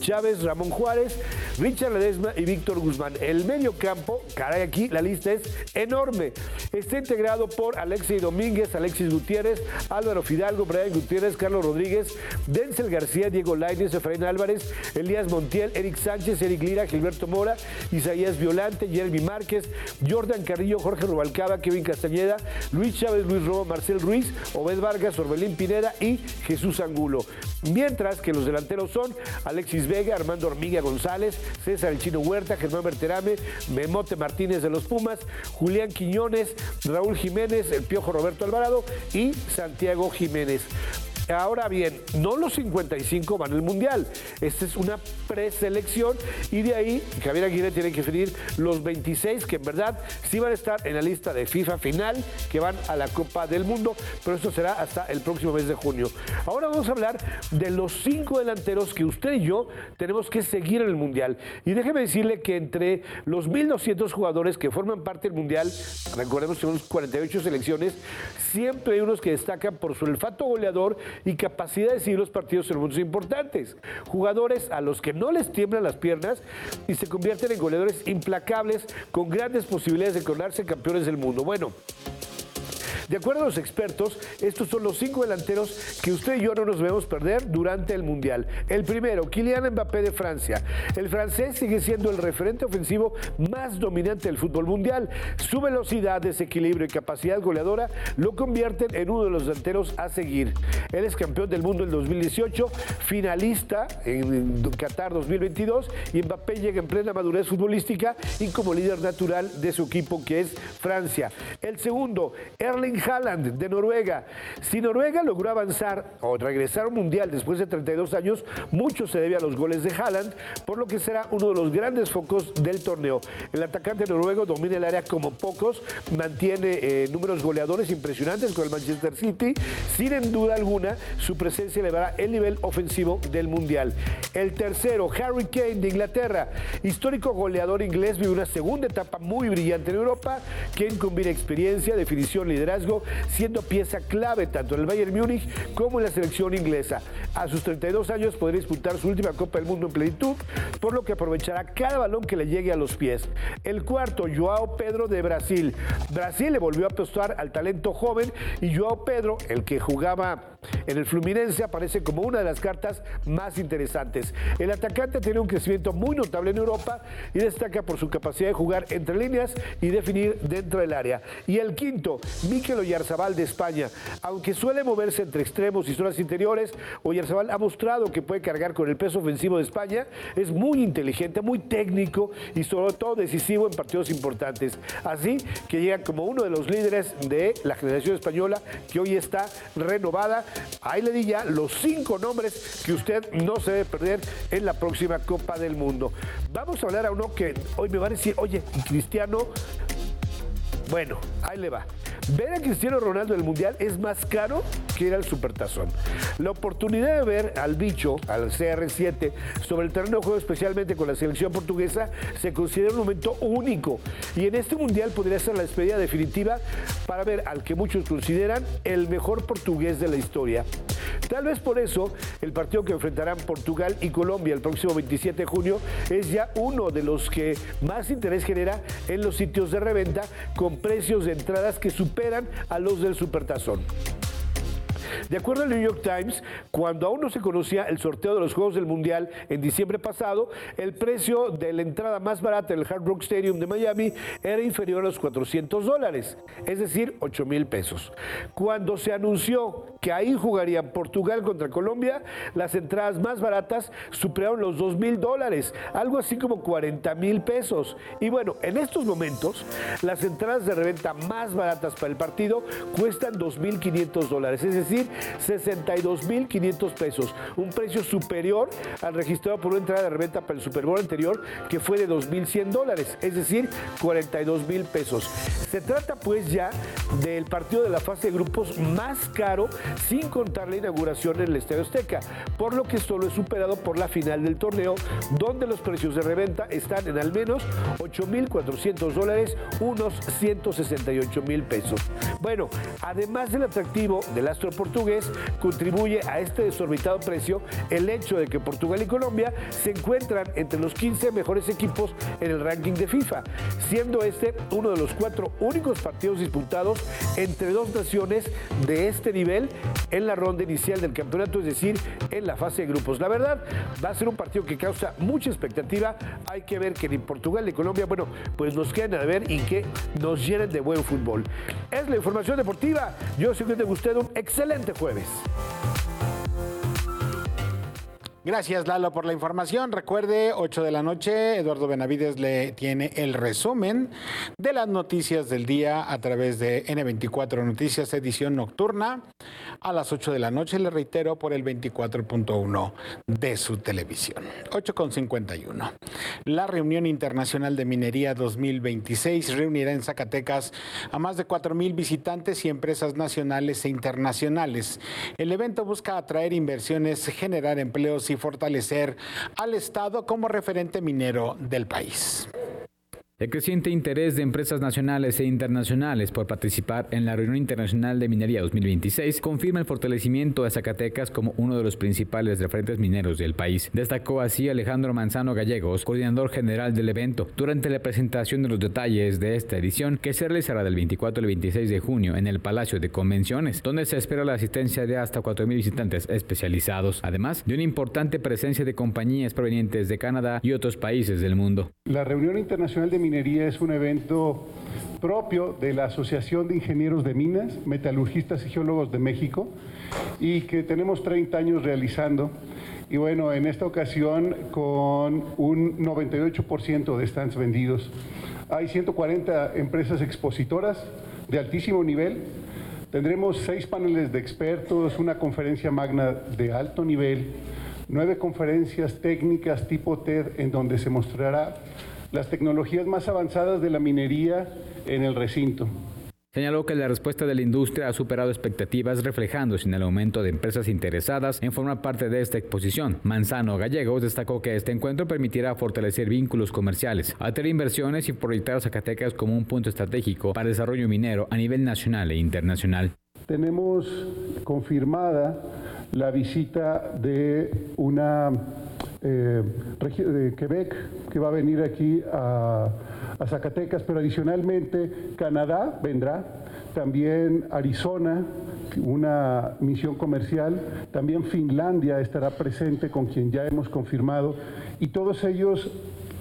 Chávez, Ramón Juárez, Richard Ledesma y Víctor Guzmán. El medio campo, caray, aquí la lista es enorme. Está integrado por Alexis Domínguez, Alexis Gutiérrez, Álvaro Fidalgo, Brian Gutiérrez, Carlos Rodríguez, Denzel García, Diego Lainez, Efraín Álvarez, Elías Montiel, Eric Sánchez, Eric Lira, Gilberto Mora, Isaías Violante, Jeremy Márquez, Jordan Carrillo, Jorge Rubalcaba, Kevin Castañeda, Luis Chávez, Luis Romo, Marcel Ruiz, Obed Vargas, Orbelín Pineda y Jesús Angulo. Mientras que los delanteros son Alexis Vega, Armando Hormiga González, César El Chino Huerta, Germán Berterame, Memote Martínez de los Pumas, Julián Quiñones, Raúl Jiménez, el Piojo Roberto Alvarado y Santiago Jiménez. Ahora bien, no los 55 van al Mundial. Esta es una preselección y de ahí Javier Aguirre tiene que definir los 26 que en verdad sí van a estar en la lista de FIFA final, que van a la Copa del Mundo, pero esto será hasta el próximo mes de junio. Ahora vamos a hablar de los 5 delanteros que usted y yo tenemos que seguir en el Mundial. Y déjeme decirle que entre los 1,200 jugadores que forman parte del Mundial, recordemos que son 48 selecciones, siempre hay unos que destacan por su olfato goleador y capacidad de decidir los partidos en momentos importantes. Jugadores a los que no les tiemblan las piernas y se convierten en goleadores implacables con grandes posibilidades de coronarse campeones del mundo. Bueno, de acuerdo a los expertos, estos son los 5 delanteros que usted y yo no nos debemos perder durante el Mundial. El primero, Kylian Mbappé de Francia. El francés sigue siendo el referente ofensivo más dominante del fútbol mundial. Su velocidad, desequilibrio y capacidad goleadora lo convierten en uno de los delanteros a seguir. Él es campeón del mundo en 2018, finalista en Qatar 2022 y Mbappé llega en plena madurez futbolística y como líder natural de su equipo que es Francia. El segundo, Erling Haaland de Noruega. Si Noruega logró avanzar o regresar al Mundial después de 32 años, mucho se debe a los goles de Haaland, por lo que será uno de los grandes focos del torneo. El atacante noruego domina el área como pocos, mantiene números goleadores impresionantes con el Manchester City. Sin duda alguna, su presencia elevará el nivel ofensivo del Mundial. El tercero, Harry Kane de Inglaterra. Histórico goleador inglés, vive una segunda etapa muy brillante en Europa. Kane combina experiencia, definición, liderazgo, siendo pieza clave tanto en el Bayern Múnich como en la selección inglesa. A sus 32 años podría disputar su última Copa del Mundo en plenitud, por lo que aprovechará cada balón que le llegue a los pies. El cuarto, Joao Pedro de Brasil. Brasil le volvió a apostar al talento joven y Joao Pedro, el que jugaba en el Fluminense, aparece como una de las cartas más interesantes. El atacante tiene un crecimiento muy notable en Europa y destaca por su capacidad de jugar entre líneas y definir dentro del área. Y el quinto, Mikel Oyarzabal de España. Aunque suele moverse entre extremos y zonas interiores, Oyarzabal ha mostrado que puede cargar con el peso ofensivo de España. Es muy inteligente, muy técnico y sobre todo decisivo en partidos importantes. Así que llega como uno de los líderes de la generación española que hoy está renovada. Ahí le di ya los 5 nombres que usted no se debe perder en la próxima Copa del Mundo. Vamos a hablar a uno que hoy me va a decir, oye, Cristiano. Bueno, ahí le va. Ver a Cristiano Ronaldo en el Mundial es más caro que ir al Supertazón. La oportunidad de ver al bicho, al CR7, sobre el terreno de juego, especialmente con la selección portuguesa, se considera un momento único. Y en este Mundial podría ser la despedida definitiva para ver al que muchos consideran el mejor portugués de la historia. Tal vez por eso el partido que enfrentarán Portugal y Colombia el próximo 27 de junio es ya uno de los que más interés genera en los sitios de reventa, con precios de entradas que superan a los del Supertazón. De acuerdo al New York Times, cuando aún no se conocía el sorteo de los Juegos del Mundial en diciembre pasado, el precio de la entrada más barata del Hard Rock Stadium de Miami era inferior a los $400, es decir, 8,000 pesos. Cuando se anunció que ahí jugarían Portugal contra Colombia, las entradas más baratas superaron los $2,000, algo así como 40,000 pesos. Y bueno, en estos momentos, las entradas de reventa más baratas para el partido cuestan $2,500, es decir, 62,500 pesos, un precio superior al registrado por una entrada de reventa para el Super Bowl anterior, que fue de $2,100, es decir, 42,000 pesos. Se trata pues ya del partido de la fase de grupos más caro, sin contar la inauguración en el Estadio Azteca, por lo que solo es superado por la final del torneo, donde los precios de reventa están en al menos $8,400, unos 168,000 pesos. Bueno, además del atractivo del astro portugués, portugués contribuye a este desorbitado precio el hecho de que Portugal y Colombia se encuentran entre los 15 mejores equipos en el ranking de FIFA, siendo este uno de los 4 únicos partidos disputados entre dos naciones de este nivel en la ronda inicial del campeonato, es decir, en la fase de grupos. La verdad, va a ser un partido que causa mucha expectativa. Hay que ver que ni Portugal ni Colombia, bueno, pues nos quedan a ver y que nos llenen de buen fútbol. Es la información deportiva. Yo soy Luis de Gustavo. Un excelente jueves. Gracias, Lalo, por la información. Recuerde, 8 de la noche, Eduardo Benavides le tiene el resumen de las noticias del día a través de N24 Noticias, edición nocturna, a las 8 de la noche, le reitero, por el 24.1 de su televisión. 8:51. La Reunión Internacional de Minería 2026 reunirá en Zacatecas a más de 4,000 visitantes y empresas nacionales e internacionales. El evento busca atraer inversiones, generar empleos y fortalecer al Estado como referente minero del país. El creciente interés de empresas nacionales e internacionales por participar en la Reunión Internacional de Minería 2026 confirma el fortalecimiento de Zacatecas como uno de los principales referentes mineros del país. Destacó así Alejandro Manzano Gallegos, coordinador general del evento, durante la presentación de los detalles de esta edición, que se realizará del 24 al 26 de junio en el Palacio de Convenciones, donde se espera la asistencia de hasta 4,000 visitantes especializados, además de una importante presencia de compañías provenientes de Canadá y otros países del mundo. La Reunión Internacional de Minería es un evento propio de la Asociación de Ingenieros de Minas, Metalurgistas y Geólogos de México, y que tenemos 30 años realizando. Y bueno, en esta ocasión con un 98% de stands vendidos. Hay 140 empresas expositoras de altísimo nivel. Tendremos 6 paneles de expertos, una conferencia magna de alto nivel, 9 conferencias técnicas tipo TED en donde se mostrará las tecnologías más avanzadas de la minería en el recinto. Señaló que la respuesta de la industria ha superado expectativas, reflejándose en el aumento de empresas interesadas en formar parte de esta exposición. Manzano Gallegos destacó que este encuentro permitirá fortalecer vínculos comerciales, atraer inversiones y proyectar a Zacatecas como un punto estratégico para el desarrollo minero a nivel nacional e internacional. Tenemos confirmada la visita de una de Quebec, que va a venir aquí a Zacatecas, pero adicionalmente Canadá vendrá, también Arizona, una misión comercial, también Finlandia estará presente, con quien ya hemos confirmado, y todos ellos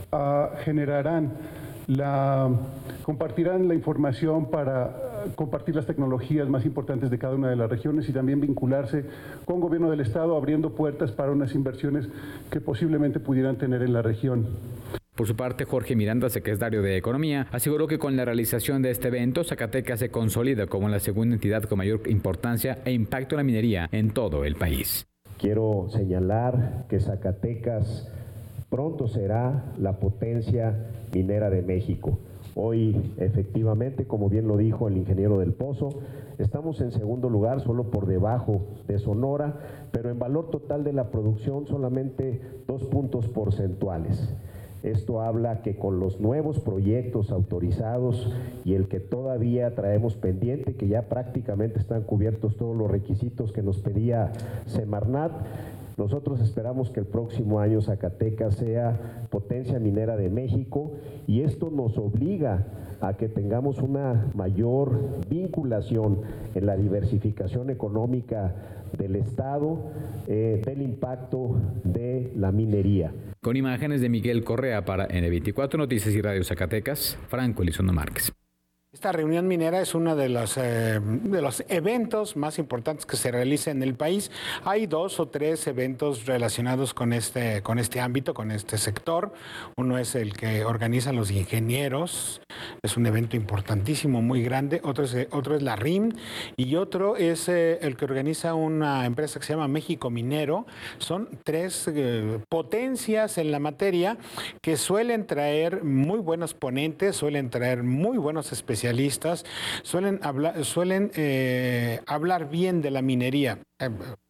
compartirán la información para compartir las tecnologías más importantes de cada una de las regiones y también vincularse con gobierno del Estado, abriendo puertas para unas inversiones que posiblemente pudieran tener en la región. Por su parte, Jorge Miranda, secretario de Economía, aseguró que con la realización de este evento, Zacatecas se consolida como la segunda entidad con mayor importancia e impacto en la minería en todo el país. Quiero señalar que Zacatecas pronto será la potencia minera de México. Hoy, efectivamente, como bien lo dijo el ingeniero del Pozo, estamos en segundo lugar, solo por debajo de Sonora, pero en valor total de la producción solamente 2 puntos porcentuales. Esto habla que con los nuevos proyectos autorizados y el que todavía traemos pendiente, que ya prácticamente están cubiertos todos los requisitos que nos pedía Semarnat, nosotros esperamos que el próximo año Zacatecas sea potencia minera de México y esto nos obliga a que tengamos una mayor vinculación en la diversificación económica del Estado, del impacto de la minería. Con imágenes de Miguel Correa para N24 Noticias y Radio Zacatecas, Franco Elizondo Márquez. Esta reunión minera es uno de los eventos más importantes que se realiza en el país. Hay 2 o 3 eventos relacionados con este ámbito, con este sector. Uno es el que organizan los ingenieros, es un evento importantísimo, muy grande. Otro es la RIM y otro es el que organiza una empresa que se llama México Minero. Son 3 potencias en la materia que suelen traer muy buenos ponentes, suelen traer muy buenos especialistas, suelen hablar bien de la minería.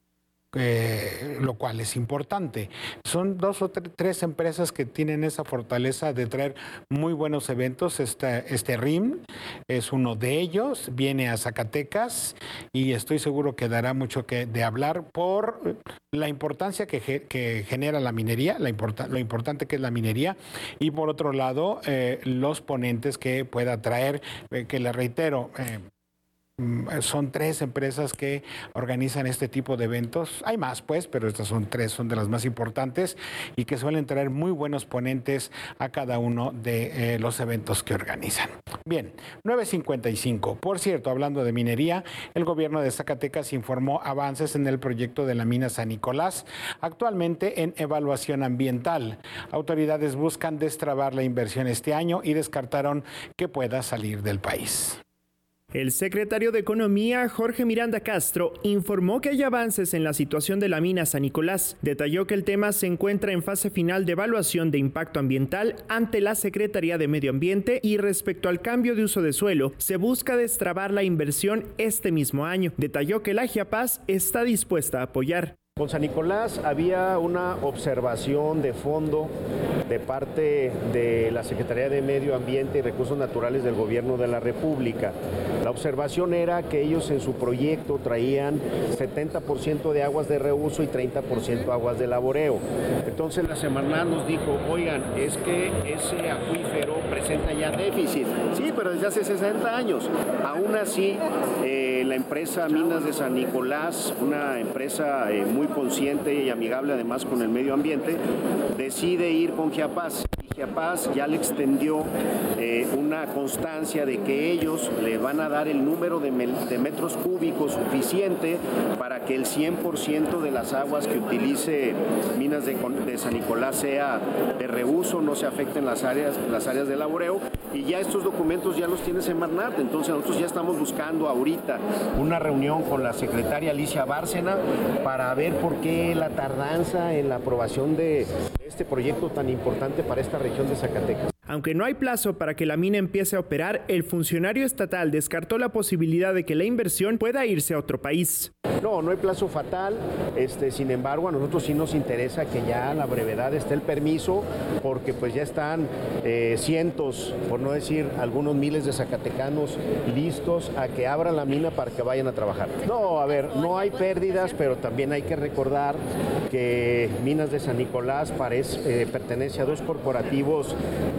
lo cual es importante. Son 2 o 3 empresas que tienen esa fortaleza de traer muy buenos eventos. Este RIM es uno de ellos, viene a Zacatecas y estoy seguro que dará mucho de hablar por la importancia que genera la minería, lo importante que es la minería, y por otro lado, los ponentes que pueda traer, que le reitero, son 3 empresas que organizan este tipo de eventos. Hay más, pues, pero estas son 3, son de las más importantes y que suelen traer muy buenos ponentes a cada uno de los eventos que organizan. Bien, 9:55. Por cierto, hablando de minería, el gobierno de Zacatecas informó avances en el proyecto de la mina San Nicolás, actualmente en evaluación ambiental. Autoridades buscan destrabar la inversión este año y descartaron que pueda salir del país. El secretario de Economía, Jorge Miranda Castro, informó que hay avances en la situación de la mina San Nicolás. Detalló que el tema se encuentra en fase final de evaluación de impacto ambiental ante la Secretaría de Medio Ambiente y respecto al cambio de uso de suelo, se busca destrabar la inversión este mismo año. Detalló que la Giapaz está dispuesta a apoyar. Con San Nicolás había una observación de fondo de parte de la Secretaría de Medio Ambiente y Recursos Naturales del Gobierno de la República. La observación era que ellos en su proyecto traían 70% de aguas de reuso y 30% aguas de laboreo. Entonces la Semarnat nos dijo, oigan, es que ese acuífero presenta ya déficit. Sí, pero desde hace 60 años. Aún así, la empresa Minas de San Nicolás, una empresa muy consciente y amigable además con el medio ambiente, decide ir con Giapaz. Y Giapaz ya le extendió una constancia de que ellos le van a dar el número de metros cúbicos suficiente para que el 100% de las aguas que utilice Minas de San Nicolás sea de reuso, no se afecten las áreas de laboreo. Y ya estos documentos ya los tiene Semarnat, entonces nosotros ya estamos buscando ahorita una reunión con la secretaria Alicia Bárcena para ver por qué la tardanza en la aprobación de este proyecto tan importante para esta región de Zacatecas. Aunque no hay plazo para que la mina empiece a operar, el funcionario estatal descartó la posibilidad de que la inversión pueda irse a otro país. No hay plazo fatal, sin embargo a nosotros sí nos interesa que ya a la brevedad esté el permiso, porque pues ya están cientos, por no decir algunos miles de zacatecanos listos a que abran la mina para que vayan a trabajar. No, a ver, no hay pérdidas, pero también hay que recordar que Minas de San Nicolás pertenece a 2 corporativos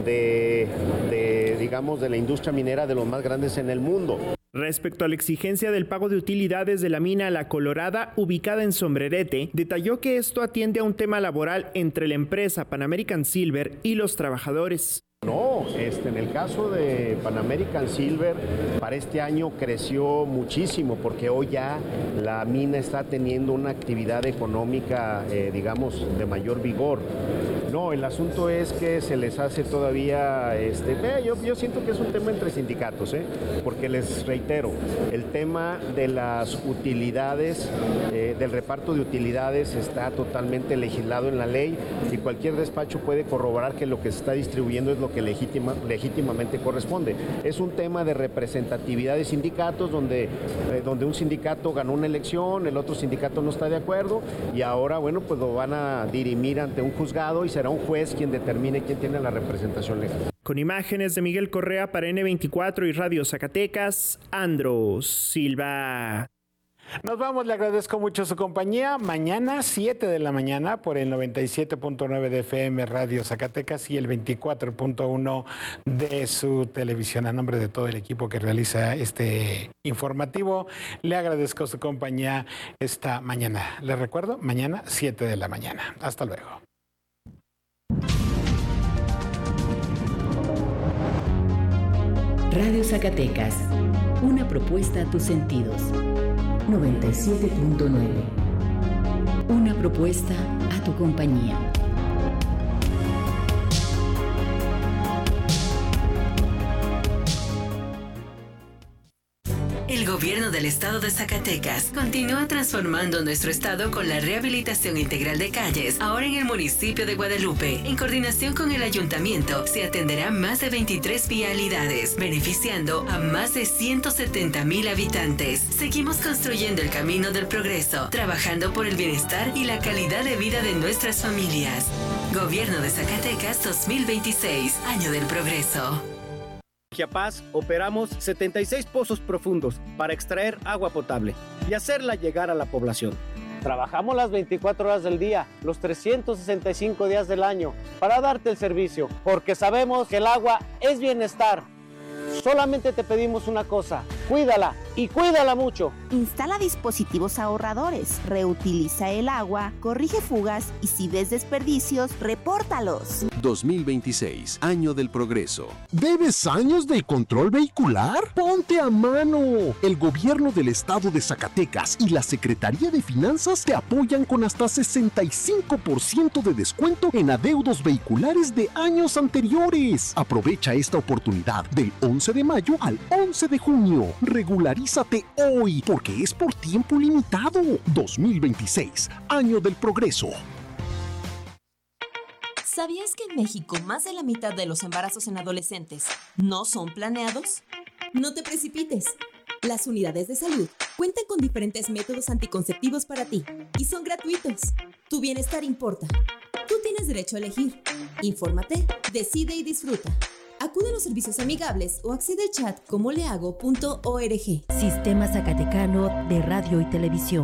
digamos, de la industria minera de los más grandes en el mundo. Respecto a la exigencia del pago de utilidades de la mina La Colorada, ubicada en Sombrerete, detalló que esto atiende a un tema laboral entre la empresa Pan American Silver y los trabajadores. No, en el caso de Pan American Silver, para este año creció muchísimo porque hoy ya la mina está teniendo una actividad económica, digamos, de mayor vigor. No, el asunto es que se les hace todavía, yo siento que es un tema entre sindicatos, porque les reitero, el tema de las utilidades, del reparto de utilidades está totalmente legislado en la ley y cualquier despacho puede corroborar que lo que se está distribuyendo es lo que legítimamente corresponde. Es un tema de representatividad de sindicatos donde un sindicato ganó una elección, el otro sindicato no está de acuerdo y ahora, bueno, pues lo van a dirimir ante un juzgado y será un juez quien determine quién tiene la representación legal. Con imágenes de Miguel Correa para N24 y Radio Zacatecas, Andros Silva. Nos vamos, le agradezco mucho su compañía. Mañana, 7 de la mañana, por el 97.9 de FM Radio Zacatecas y el 24.1 de su televisión. A nombre de todo el equipo que realiza este informativo, le agradezco su compañía esta mañana. Les recuerdo, mañana, 7 de la mañana. Hasta luego. Radio Zacatecas, una propuesta a tus sentidos. 97.9. Una propuesta a tu compañía. El Gobierno del Estado de Zacatecas continúa transformando nuestro estado con la rehabilitación integral de calles. Ahora en el municipio de Guadalupe, en coordinación con el ayuntamiento, se atenderán más de 23 vialidades, beneficiando a más de 170,000 habitantes. Seguimos construyendo el camino del progreso, trabajando por el bienestar y la calidad de vida de nuestras familias. Gobierno de Zacatecas 2026, Año del Progreso. En Chiapas operamos 76 pozos profundos para extraer agua potable y hacerla llegar a la población. Trabajamos las 24 horas del día, los 365 días del año, para darte el servicio, porque sabemos que el agua es bienestar. Solamente te pedimos una cosa, cuídala y cuídala mucho. Instala dispositivos ahorradores, reutiliza el agua, corrige fugas y si ves desperdicios, repórtalos. 2026, Año del Progreso. ¿Debes años del control vehicular? ¡Ponte a mano! El gobierno del estado de Zacatecas y la Secretaría de Finanzas te apoyan con hasta 65% de descuento en adeudos vehiculares de años anteriores. Aprovecha esta oportunidad del 11 de mayo al 11 de junio. Regularízate hoy porque es por tiempo limitado. 2026, Año del Progreso. ¿Sabías que en México más de la mitad de los embarazos en adolescentes no son planeados? No te precipites. Las unidades de salud cuentan con diferentes métodos anticonceptivos para ti y son gratuitos. Tu bienestar importa. Tú tienes derecho a elegir. Infórmate, decide y disfruta. Acude a los servicios amigables o accede al chat comolehago.org. Sistema Zacatecano de Radio y Televisión.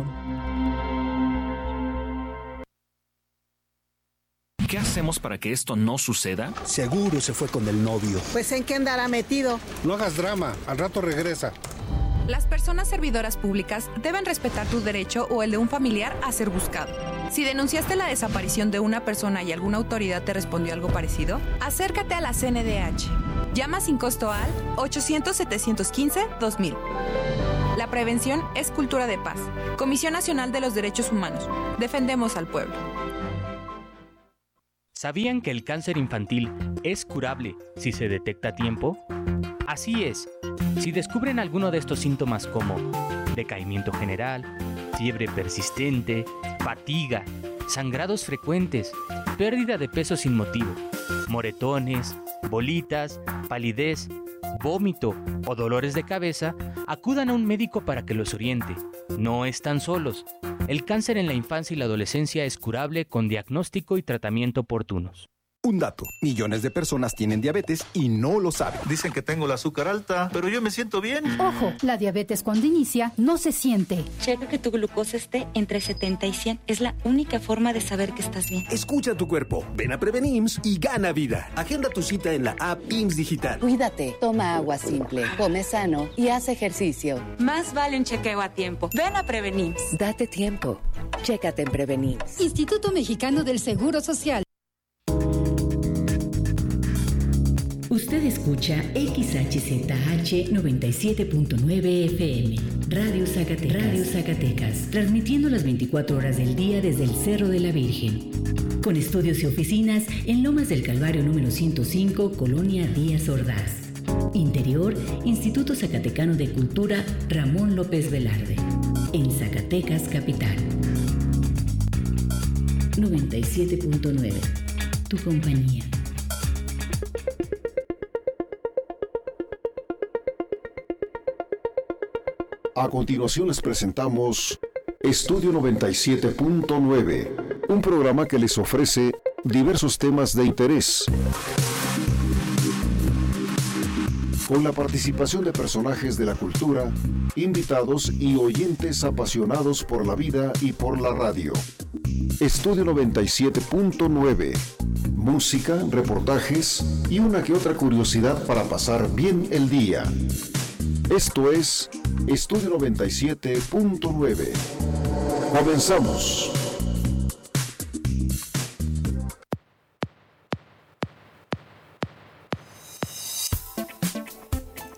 ¿Qué hacemos para que esto no suceda? Seguro se fue con el novio. Pues ¿en qué andará metido? No hagas drama, al rato regresa. Las personas servidoras públicas deben respetar tu derecho o el de un familiar a ser buscado. Si denunciaste la desaparición de una persona y alguna autoridad te respondió algo parecido, acércate a la CNDH. Llama sin costo al 800-715-2000. La prevención es cultura de paz. Comisión Nacional de los Derechos Humanos. Defendemos al pueblo. ¿Sabían que el cáncer infantil es curable si se detecta a tiempo? Así es. Si descubren alguno de estos síntomas como decaimiento general, fiebre persistente, fatiga, sangrados frecuentes, pérdida de peso sin motivo, moretones, bolitas, palidez, vómito o dolores de cabeza, acudan a un médico para que los oriente. No están solos. El cáncer en la infancia y la adolescencia es curable con diagnóstico y tratamiento oportunos. Un dato, millones de personas tienen diabetes y no lo saben. Dicen que tengo el azúcar alta, pero yo me siento bien. Ojo, la diabetes cuando inicia no se siente. Checa que tu glucosa esté entre 70 y 100. Es la única forma de saber que estás bien. Escucha tu cuerpo, ven a Prevenims y gana vida. Agenda tu cita en la app IMSS Digital. Cuídate, toma agua simple, come sano y haz ejercicio. Más vale un chequeo a tiempo. Ven a Prevenims. Date tiempo. Chécate en Prevenims. Instituto Mexicano del Seguro Social. Usted escucha XHZH 97.9 FM, Radio Zacatecas, transmitiendo las 24 horas del día desde el Cerro de la Virgen. Con estudios y oficinas en Lomas del Calvario número 105, Colonia Díaz Ordaz. Interior, Instituto Zacatecano de Cultura Ramón López Velarde. En Zacatecas, capital. 97.9, tu compañía. A continuación les presentamos Estudio 97.9, un programa que les ofrece diversos temas de interés, con la participación de personajes de la cultura, invitados y oyentes apasionados por la vida y por la radio. Estudio 97.9, música, reportajes y una que otra curiosidad para pasar bien el día. Esto es Estudio 97.9. Comenzamos.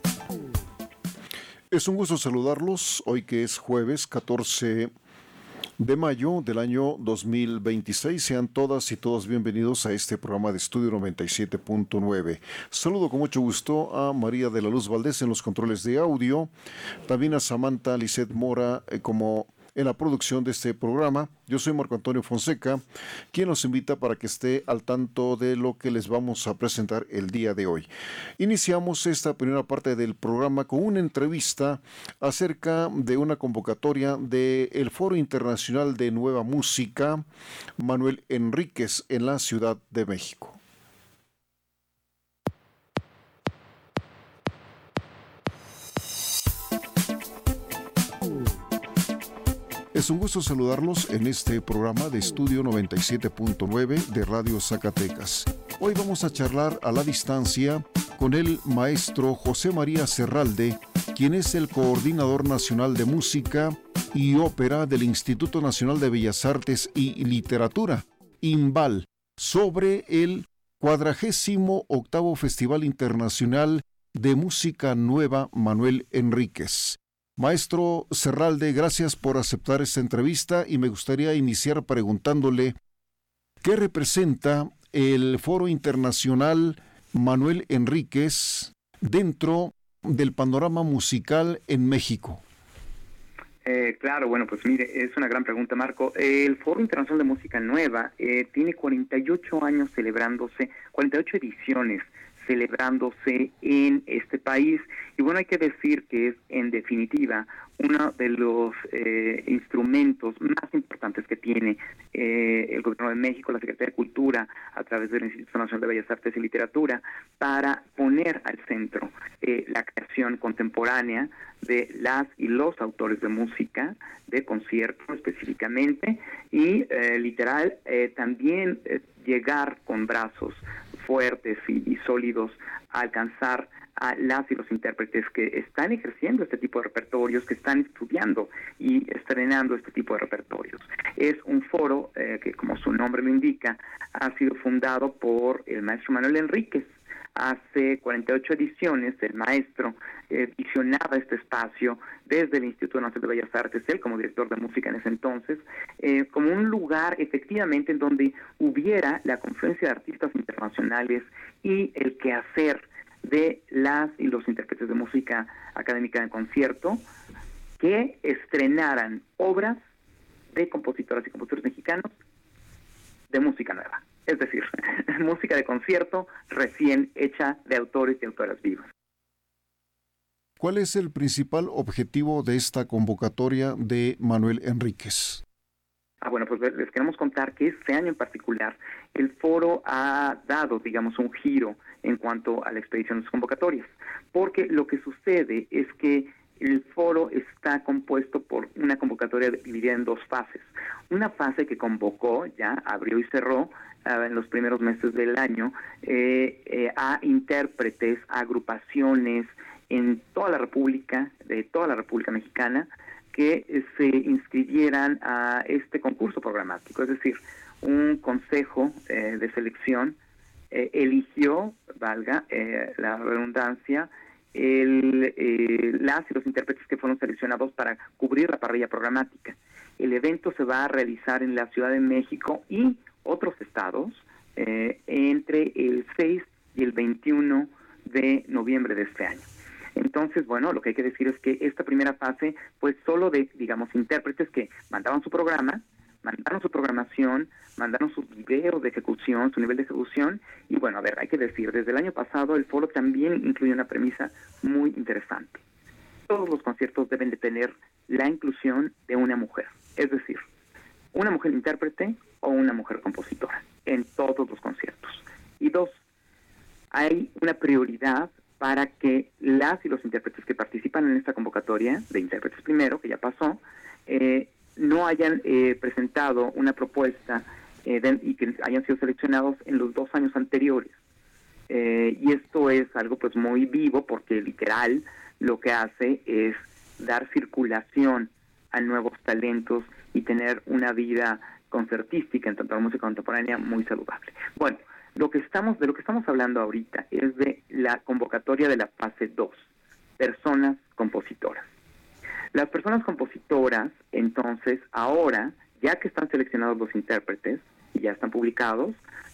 Es un gusto saludarlos hoy que es jueves 14 de mayo del año 2026. Sean todas y todos bienvenidos a este programa de Estudio 97.9. Saludo con mucho gusto a María de la Luz Valdés en los controles de audio, también a Samantha Lisset Mora como en la producción de este programa. Yo soy Marco Antonio Fonseca, quien los invita para que esté al tanto de lo que les vamos a presentar el día de hoy. Iniciamos esta primera parte del programa con una entrevista acerca de una convocatoria del Foro Internacional de Nueva Música Manuel Enríquez en la Ciudad de México. Es un gusto saludarlos en este programa de Estudio 97.9 de Radio Zacatecas. Hoy vamos a charlar a la distancia con el maestro José María Serralde, quien es el Coordinador Nacional de Música y Ópera del Instituto Nacional de Bellas Artes y Literatura, INVAL, sobre el 48º Festival Internacional de Música Nueva Manuel Enríquez. Maestro Serralde, gracias por aceptar esta entrevista y me gustaría iniciar preguntándole ¿qué representa el Foro Internacional Manuel Enríquez dentro del panorama musical en México? Claro, bueno, pues mire, es una gran pregunta, Marco. El Foro Internacional de Música Nueva tiene 48 años celebrándose, 48 ediciones celebrándose en este país. Y bueno, hay que decir que es, en definitiva, uno de los instrumentos más importantes que tiene el Gobierno de México, la Secretaría de Cultura, a través del Instituto Nacional de Bellas Artes y Literatura, para poner al centro la creación contemporánea de las y los autores de música, de concierto específicamente, y literal también llegar con brazos fuertes y sólidos a alcanzar a las y los intérpretes que están ejerciendo este tipo de repertorios, que están estudiando y estrenando este tipo de repertorios. Es un foro que, como su nombre lo indica, ha sido fundado por el maestro Manuel Enríquez. Hace 48 ediciones el maestro visionaba este espacio desde el Instituto Nacional de Bellas Artes, él como director de música en ese entonces, como un lugar efectivamente en donde hubiera la confluencia de artistas internacionales y el quehacer de las y los intérpretes de música académica de concierto que estrenaran obras de compositoras y compositores mexicanos de música nueva. Es decir, música de concierto recién hecha de autores y autoras vivas. ¿Cuál es el principal objetivo de esta convocatoria de Manuel Enríquez? Bueno, pues les queremos contar que este año en particular el foro ha dado, digamos, un giro en cuanto a la expedición de sus convocatorias, porque lo que sucede es que el foro está compuesto por una convocatoria dividida en dos fases. Una fase que convocó, ya abrió y cerró en los primeros meses del año, a intérpretes, a agrupaciones en toda la República, de toda la República Mexicana, que se inscribieran a este concurso programático. Es decir, un consejo de selección eligió, valga la redundancia, las y los intérpretes que fueron seleccionados para cubrir la parrilla programática. El evento se va a realizar en la Ciudad de México y otros estados entre el 6 y el 21 de noviembre de este año. Entonces, bueno, lo que hay que decir es que esta primera fase fue solo de, digamos, intérpretes que mandaban su programa, mandaron su programación, mandaron sus videos de ejecución, su nivel de ejecución, y bueno, a ver, hay que decir, desde el año pasado el foro también incluye una premisa muy interesante. Todos los conciertos deben de tener la inclusión de una mujer, es decir, una mujer intérprete o una mujer compositora en todos los conciertos. Y dos, hay una prioridad para que las y los intérpretes que participan en esta convocatoria, de intérpretes primero, que ya pasó, no hayan presentado una propuesta y que hayan sido seleccionados en los 2 años anteriores. Y esto es algo pues muy vivo, porque literal lo que hace es dar circulación a nuevos talentos y tener una vida concertística en tanto a la música contemporánea muy saludable. Bueno, de lo que estamos hablando ahorita es de la convocatoria de la fase 2, personas compositoras. Las personas compositoras, entonces, ahora ya que están seleccionados los intérpretes y ya están publicados,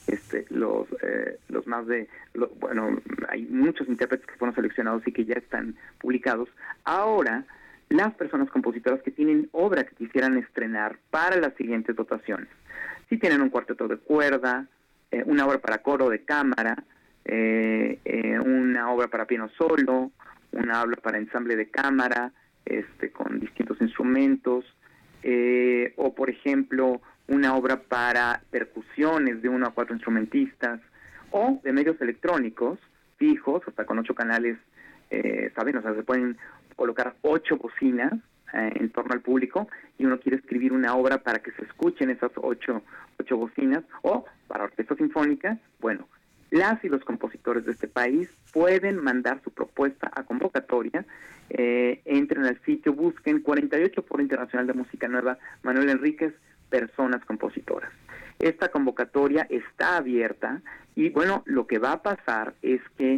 los más de, hay muchos intérpretes que fueron seleccionados y que ya están publicados. Ahora, las personas compositoras que tienen obra que quisieran estrenar para las siguientes dotaciones, si tienen un cuarteto de cuerda, una obra para coro de cámara, una obra para piano solo, una obra para ensamble de cámara, con distintos instrumentos, o por ejemplo una obra para percusiones de 1 a 4 instrumentistas, o de medios electrónicos fijos, hasta con 8 canales, ¿saben? O sea, se pueden colocar 8 bocinas en torno al público, y uno quiere escribir una obra para que se escuchen esas 8 bocinas, o para orquesta sinfónica. Bueno, las y los compositores de este país pueden mandar su propuesta a convocatoria. Entren al sitio, busquen 48 Foro Internacional de Música Nueva, Manuel Enríquez, personas compositoras. Esta convocatoria está abierta y bueno, lo que va a pasar es que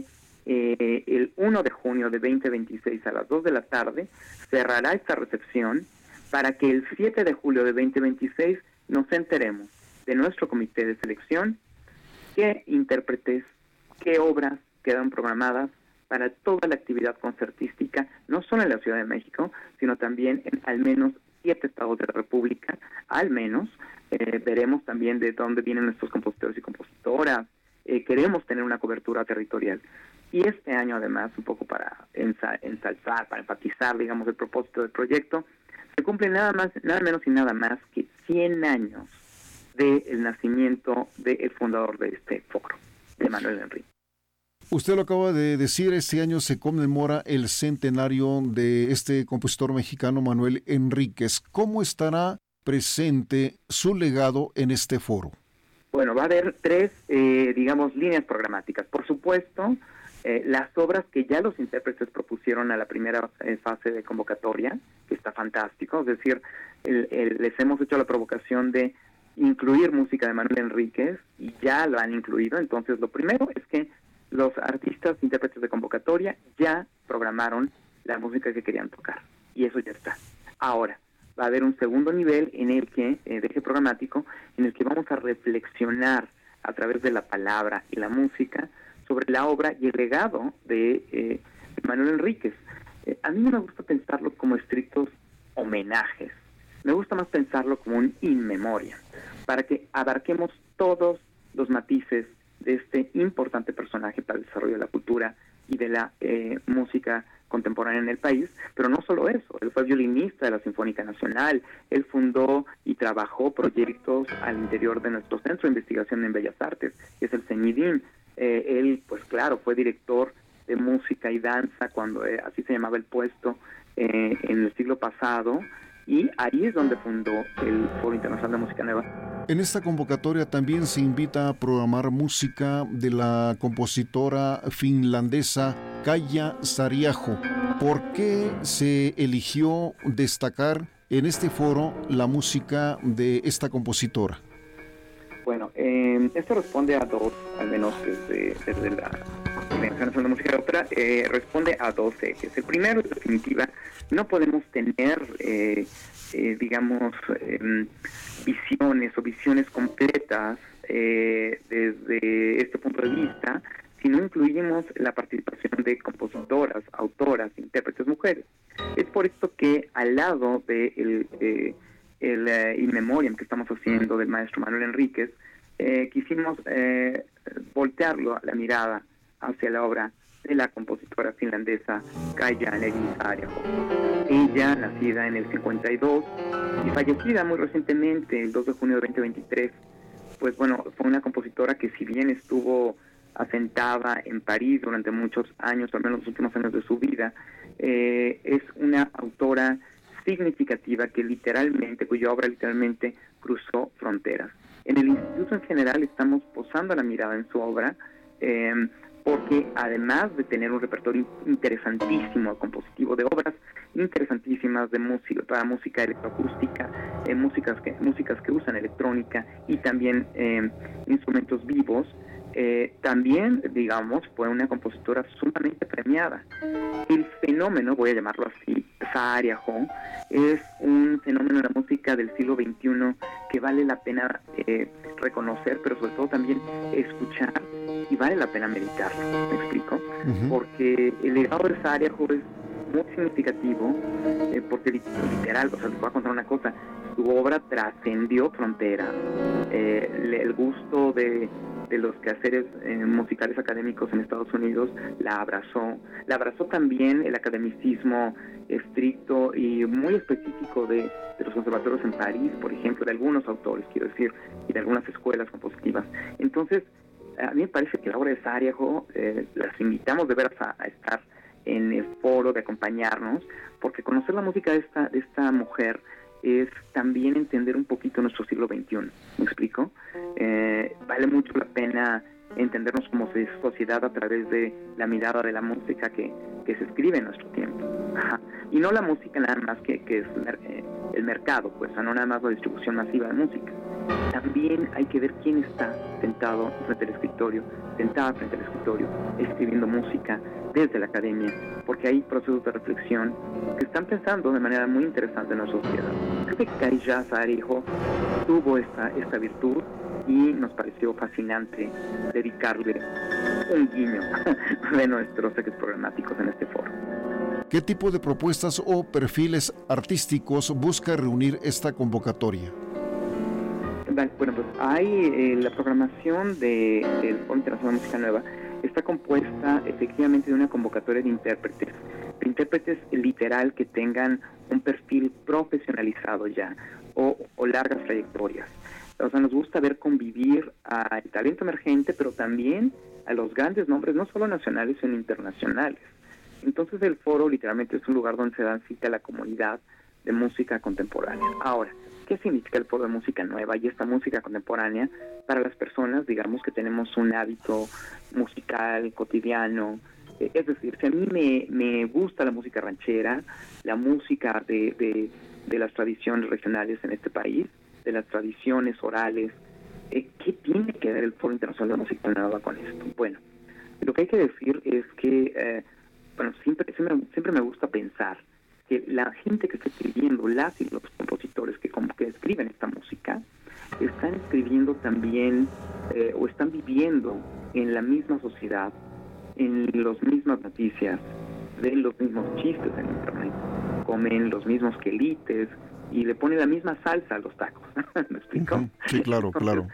el 1 de junio de 2026 a las 2 de la tarde cerrará esta recepción para que el 7 de julio de 2026 nos enteremos de nuestro comité de selección qué intérpretes, qué obras quedan programadas para toda la actividad concertística, no solo en la Ciudad de México, sino también en al menos 7 estados de la República, al menos. Veremos también de dónde vienen nuestros compositores y compositoras. Queremos tener una cobertura territorial. Y este año, además, un poco para ensalzar, para enfatizar, digamos, el propósito del proyecto, se cumple nada menos y nada más que 100 años del nacimiento del fundador de este foro, de Manuel Enríquez. Usted lo acaba de decir, este año se conmemora el centenario de este compositor mexicano Manuel Enríquez. ¿Cómo estará presente su legado en este foro? Bueno, va a haber 3, líneas programáticas. Por supuesto, las obras que ya los intérpretes propusieron a la primera fase de convocatoria, que está fantástico, es decir, les hemos hecho la provocación de incluir música de Manuel Enríquez y ya lo han incluido. Entonces, lo primero es que los artistas intérpretes de convocatoria ya programaron la música que querían tocar y eso ya está. Ahora, va a haber un segundo nivel en el que, de eje programático, en el que vamos a reflexionar a través de la palabra y la música sobre la obra y el legado de Manuel Enríquez. A mí no me gusta pensarlo como estrictos homenajes, me gusta más pensarlo como un in memoriam, para que abarquemos todos los matices de este importante personaje para el desarrollo de la cultura y de la música contemporánea en el país. Pero no solo eso, él fue violinista de la Sinfónica Nacional, él fundó y trabajó proyectos al interior de nuestro Centro de Investigación en Bellas Artes, que es el CENIDIM. Él, pues claro, fue director de música y danza, cuando así se llamaba el puesto, en el siglo pasado, y ahí es donde fundó el Foro Internacional de Música Nueva. En esta convocatoria también se invita a programar música de la compositora finlandesa Kaija Saariaho. ¿Por qué se eligió destacar en este foro la música de esta compositora? Bueno, esto responde a dos, al menos desde la Organización de Música de Ópera, responde a 2 ejes. El primero, en definitiva, no podemos tener, visiones completas desde este punto de vista si no incluimos la participación de compositoras, autoras, intérpretes mujeres. Es por esto que al lado de el in memoriam que estamos haciendo del maestro Manuel Enríquez, quisimos voltearlo la mirada hacia la obra de la compositora finlandesa Kaija Saariaho. Ella, nacida en el 52 y fallecida muy recientemente, el 2 de junio de 2023, pues bueno, fue una compositora que si bien estuvo asentada en París durante muchos años, al menos los últimos años de su vida, es una autora significativa cuya obra literalmente cruzó fronteras. En el Instituto en general estamos posando la mirada en su obra, porque además de tener un repertorio interesantísimo compositivo de obras interesantísimas de música para música electroacústica, músicas que usan electrónica y también instrumentos vivos, También, digamos, fue una compositora sumamente premiada. El fenómeno, voy a llamarlo así, Saariaho, es un fenómeno de la música del siglo XXI que vale la pena reconocer, pero sobre todo también escuchar, y vale la pena meditarlo. ¿Me explico? Porque el legado de Saariaho es muy significativo, porque literal, o sea, les voy a contar una cosa, su obra trascendió fronteras. El gusto de los quehaceres musicales académicos en Estados Unidos la abrazó también el academicismo estricto y muy específico de los conservatorios en París, por ejemplo, de algunos autores, quiero decir, y de algunas escuelas compositivas. Entonces, a mí me parece que la obra de Saariaho, las invitamos de veras a estar en el foro, de acompañarnos, porque conocer la música de esta mujer es también entender un poquito nuestro siglo XXI. ¿Me explico? Vale mucho la pena entendernos como sociedad a través de la mirada de la música que se escribe en nuestro tiempo. Ajá. Y no la música nada más que es el mercado, pues, no nada más la distribución masiva de música. También hay que ver quién está sentado frente al escritorio, sentada frente al escritorio, escribiendo música desde la academia, porque hay procesos de reflexión que están pensando de manera muy interesante en nuestra sociedad. Creo que Kaya Saariaho tuvo esta virtud y nos pareció fascinante dedicarle un guiño de nuestros ejes programáticos en este foro. ¿Qué tipo de propuestas o perfiles artísticos busca reunir esta convocatoria? Bueno, pues hay la programación del Foro Internacional de Música Nueva está compuesta efectivamente de una convocatoria de intérpretes literal que tengan un perfil profesionalizado ya o largas trayectorias. O sea, nos gusta ver convivir al talento emergente, pero también a los grandes nombres, no solo nacionales, sino internacionales. Entonces el foro literalmente es un lugar donde se dan cita a la comunidad de música contemporánea. Ahora, ¿qué significa el Foro de Música Nueva y esta música contemporánea para las personas, digamos, que tenemos un hábito musical cotidiano? Es decir, si a mí me gusta la música ranchera, la música de las tradiciones regionales en este país, de las tradiciones orales, ¿qué tiene que ver el Foro Internacional de Música Nueva con esto? Bueno, lo que hay que decir es que, siempre me gusta pensar que la gente que está escribiendo, las y los compositores que escriben esta música, están escribiendo también o están viviendo en la misma sociedad, en las mismas noticias, ven los mismos chistes en internet, comen los mismos quelites y le ponen la misma salsa a los tacos. ¿Me explico? Sí, claro, claro.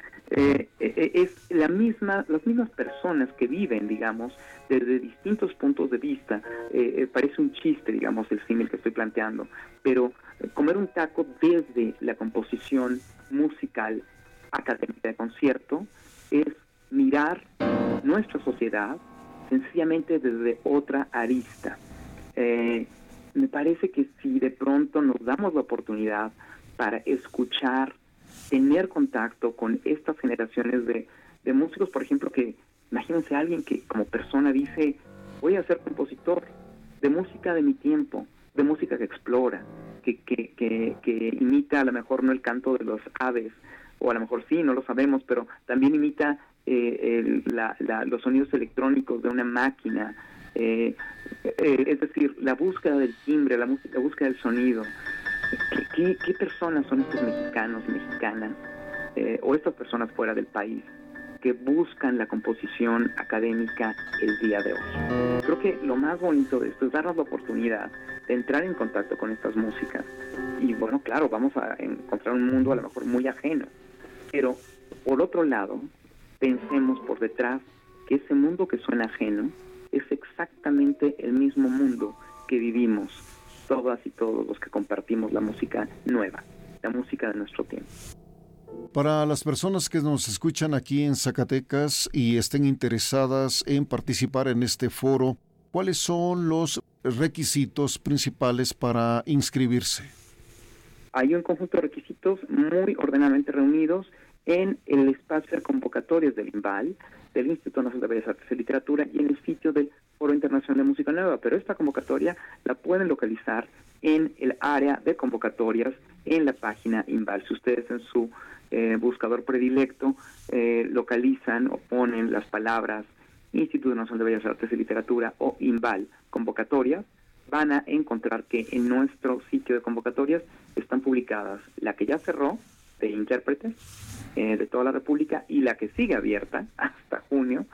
Es las mismas personas que viven, digamos, desde distintos puntos de vista. Parece un chiste, digamos, el símil que estoy planteando, pero comer un taco desde la composición musical académica de concierto es mirar nuestra sociedad sencillamente desde otra arista. Me parece que si de pronto nos damos la oportunidad para escuchar, tener contacto con estas generaciones de músicos, por ejemplo, que imagínense a alguien que como persona dice, voy a ser compositor de música de mi tiempo, de música que explora, que imita a lo mejor no el canto de los aves, o a lo mejor sí, no lo sabemos, pero también imita los sonidos electrónicos de una máquina, es decir, la búsqueda del timbre, la búsqueda del sonido. ¿Qué personas son estos mexicanos y mexicanas o estas personas fuera del país que buscan la composición académica el día de hoy? Creo que lo más bonito de esto es darnos la oportunidad de entrar en contacto con estas músicas y bueno, claro, vamos a encontrar un mundo a lo mejor muy ajeno, pero por otro lado pensemos por detrás que ese mundo que suena ajeno es exactamente el mismo mundo que vivimos todas y todos los que compartimos la música nueva, la música de nuestro tiempo. Para las personas que nos escuchan aquí en Zacatecas y estén interesadas en participar en este foro, ¿cuáles son los requisitos principales para inscribirse? Hay un conjunto de requisitos muy ordenadamente reunidos en el espacio de convocatorias del INVAL. del Instituto Nacional de Bellas Artes y Literatura y en el sitio del Foro Internacional de Música Nueva. Pero esta convocatoria la pueden localizar en el área de convocatorias en la página INVAL. Si ustedes en su buscador predilecto localizan o ponen las palabras Instituto Nacional de Bellas Artes y Literatura o INVAL convocatorias, van a encontrar que en nuestro sitio de convocatorias están publicadas la que ya cerró de intérpretes de toda la República y la que sigue abierta hasta junio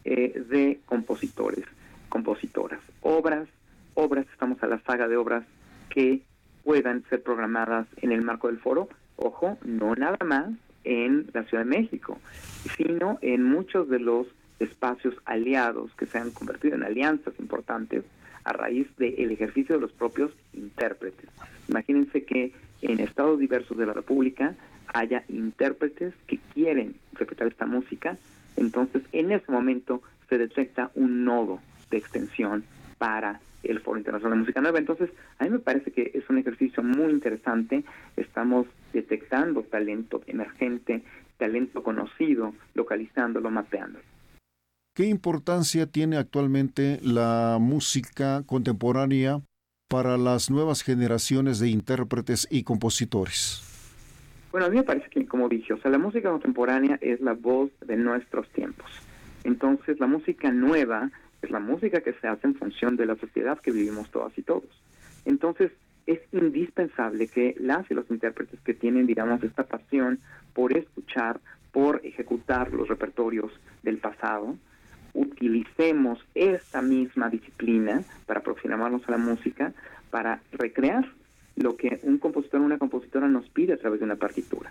de compositores, compositoras, obras, estamos a la saga de obras que puedan ser programadas en el marco del foro, ojo, no nada más en la Ciudad de México, sino en muchos de los espacios aliados que se han convertido en alianzas importantes a raíz del ejercicio de los propios intérpretes. Imagínense que en estados diversos de la República haya intérpretes que quieren interpretar esta música, entonces en ese momento se detecta un nodo de extensión para el Foro Internacional de Música Nueva. Entonces, a mí me parece que es un ejercicio muy interesante. Estamos detectando talento emergente, talento conocido, localizándolo, mapeándolo. ¿Qué importancia tiene actualmente la música contemporánea para las nuevas generaciones de intérpretes y compositores? Bueno, a mí me parece que, como dije, la música contemporánea es la voz de nuestros tiempos. Entonces, la música nueva es la música que se hace en función de la sociedad que vivimos todas y todos. Entonces, es indispensable que las y los intérpretes que tienen, digamos, esta pasión por escuchar, por ejecutar los repertorios del pasado, utilicemos esta misma disciplina para aproximarnos a la música, para recrear lo que un compositor o una compositora nos pide a través de una partitura.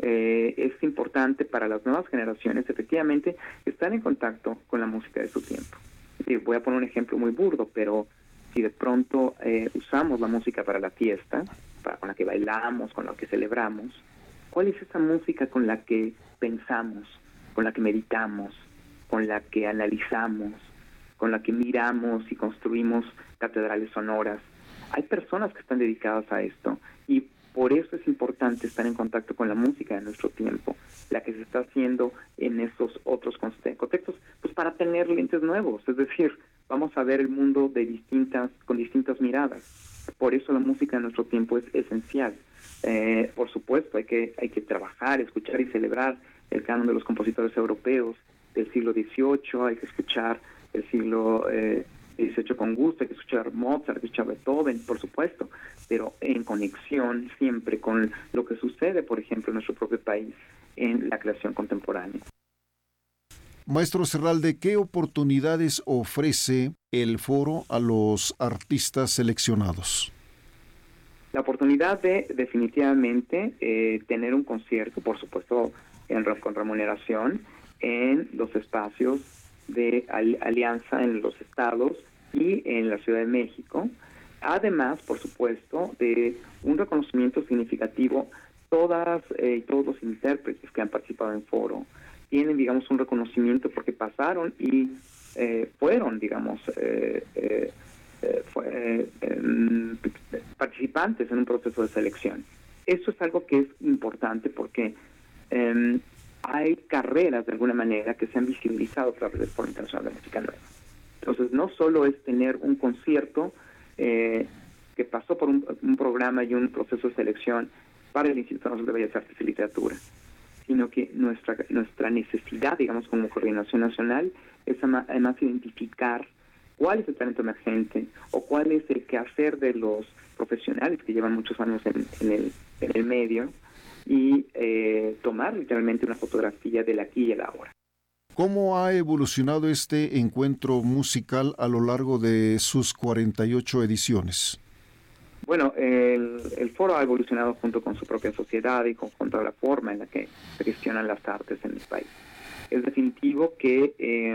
Es importante para las nuevas generaciones, efectivamente, estar en contacto con la música de su tiempo. Voy a poner un ejemplo muy burdo, pero si de pronto usamos la música para la fiesta, con la que bailamos, con la que celebramos, ¿cuál es esa música con la que pensamos, con la que meditamos, con la que analizamos, con la que miramos y construimos catedrales sonoras? Hay personas que están dedicadas a esto y por eso es importante estar en contacto con la música de nuestro tiempo, la que se está haciendo en estos otros contextos, pues para tener lentes nuevos, es decir, vamos a ver el mundo con distintas miradas. Por eso la música de nuestro tiempo es esencial. Por supuesto, hay que trabajar, escuchar y celebrar el canon de los compositores europeos del siglo XVIII, hay que escuchar el siglo XVIII con gusto, hay que escuchar Mozart, hay que escuchar Beethoven, por supuesto, pero en conexión siempre con lo que sucede, por ejemplo, en nuestro propio país, en la creación contemporánea. Maestro Serralde, ¿qué oportunidades ofrece el foro a los artistas seleccionados? La oportunidad de definitivamente tener un concierto, por supuesto, con remuneración, en los espacios de alianza en los estados y en la Ciudad de México. Además, por supuesto, de un reconocimiento significativo, todas y todos los intérpretes que han participado en foro tienen, digamos, un reconocimiento porque pasaron y fueron, digamos, participantes en un proceso de selección. Eso es algo que es importante porque hay carreras, de alguna manera, que se han visibilizado a través del Foro Internacional de Música Nueva. Entonces, no solo es tener un concierto que pasó por un programa y un proceso de selección para el Instituto Nacional de Bellas Artes y Literatura, sino que nuestra necesidad, digamos, como coordinación nacional, es además identificar cuál es el talento emergente o cuál es el quehacer de los profesionales que llevan muchos años en el medio y tomar literalmente una fotografía del aquí y el ahora. ¿Cómo ha evolucionado este encuentro musical a lo largo de sus 48 ediciones? Bueno, el foro ha evolucionado junto con su propia sociedad y junto a la forma en la que se gestionan las artes en el país. Es definitivo que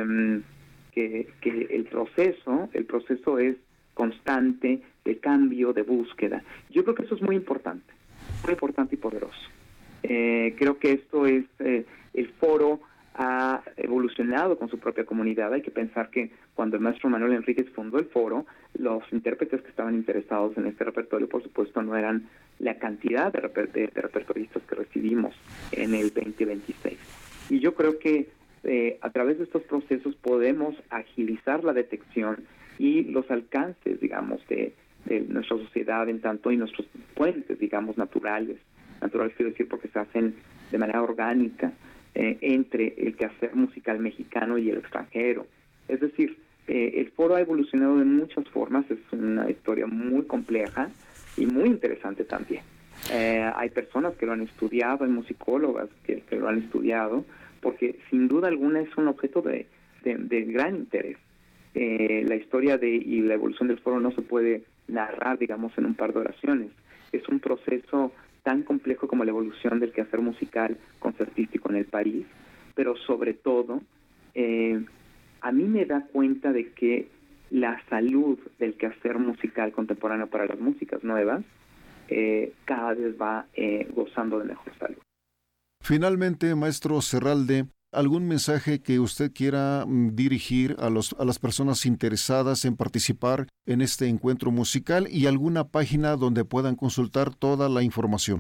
el proceso es constante de cambio, de búsqueda. Yo creo que eso es muy importante y poderoso. Creo que esto es, el foro ha evolucionado con su propia comunidad. Hay que pensar que cuando el maestro Manuel Enríquez fundó el foro, los intérpretes que estaban interesados en este repertorio, por supuesto, no eran la cantidad de repertoristas que recibimos en el 2026. Y yo creo que a través de estos procesos podemos agilizar la detección y los alcances, digamos, de nuestra sociedad en tanto y nuestros puentes, digamos, naturales quiero decir porque se hacen de manera orgánica entre el quehacer musical mexicano y el extranjero. Es decir, el foro ha evolucionado de muchas formas, es una historia muy compleja y muy interesante también. Hay personas que lo han estudiado, hay musicólogas que lo han estudiado, porque sin duda alguna es un objeto de gran interés. La historia y la evolución del foro no se puede narrar, digamos, en un par de oraciones. Es un proceso tan complejo como la evolución del quehacer musical concertístico en el país, pero sobre todo, a mí me da cuenta de que la salud del quehacer musical contemporáneo para las músicas nuevas cada vez va gozando de mejor salud. Finalmente, maestro Serralde, ¿algún mensaje que usted quiera dirigir a las personas interesadas en participar en este encuentro musical y alguna página donde puedan consultar toda la información?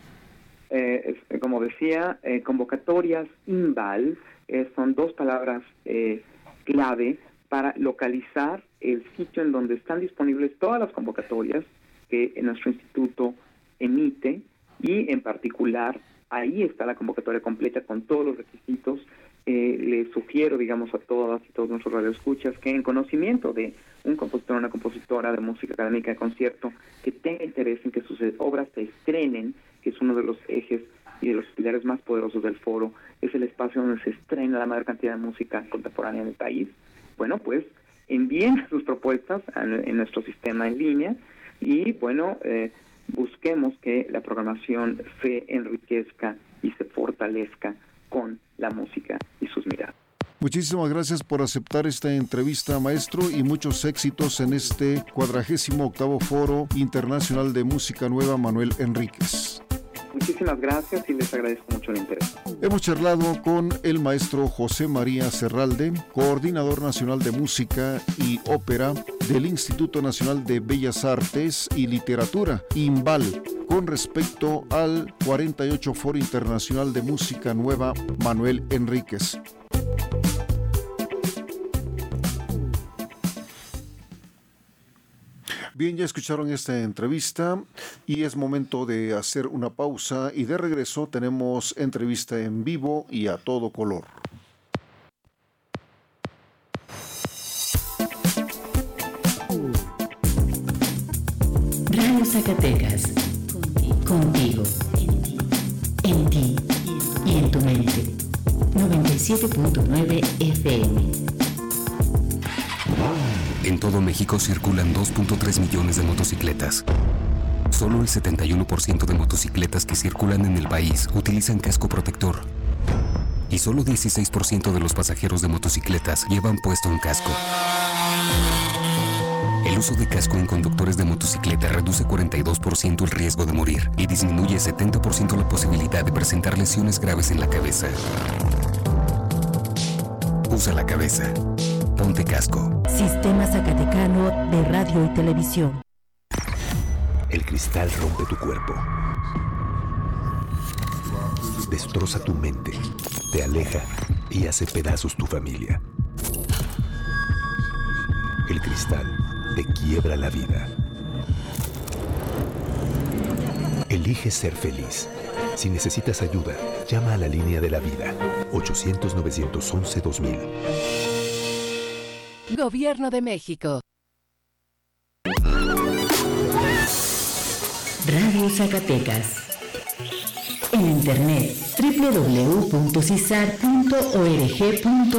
Como decía, convocatorias INVAL son dos palabras clave para localizar el sitio en donde están disponibles todas las convocatorias que nuestro instituto emite, y en particular ahí está la convocatoria completa con todos los requisitos. Les sugiero, digamos, a todas y todos nuestros radioescuchas que en conocimiento de un compositor o una compositora de música académica de concierto que tenga interés en que sus obras se estrenen, que es uno de los ejes y de los pilares más poderosos del foro, es el espacio donde se estrena la mayor cantidad de música contemporánea en el país. Bueno, pues envíen sus propuestas en nuestro sistema en línea y, bueno, busquemos que la programación se enriquezca y se fortalezca con la música y sus miradas. Muchísimas gracias por aceptar esta entrevista, maestro, y muchos éxitos en este 48º Foro Internacional de Música Nueva Manuel Enríquez. Muchísimas gracias y les agradezco mucho el interés. Hemos charlado con el maestro José María Serralde, coordinador nacional de música y ópera del Instituto Nacional de Bellas Artes y Literatura, INVAL, con respecto al 48 Foro Internacional de Música Nueva Manuel Enríquez. Bien, ya escucharon esta entrevista y es momento de hacer una pausa, y de regreso tenemos entrevista en vivo y a todo color. Radio Zacatecas, contigo, en ti y en tu mente. 97.9 FM. En todo México circulan 2.3 millones de motocicletas. Solo el 71% de motocicletas que circulan en el país utilizan casco protector. Y solo 16% de los pasajeros de motocicletas llevan puesto un casco. El uso de casco en conductores de motocicleta reduce 42% el riesgo de morir y disminuye 70% la posibilidad de presentar lesiones graves en la cabeza. Usa la cabeza. Ponte casco. Sistema Zacatecano de Radio y Televisión. El cristal rompe tu cuerpo. Destroza tu mente. Te aleja y hace pedazos tu familia. El cristal te quiebra la vida. Elige ser feliz. Si necesitas ayuda, llama a la línea de la vida. 800-911-2000. Gobierno de México. Radio Zacatecas. En internet www.cisar.org.mx.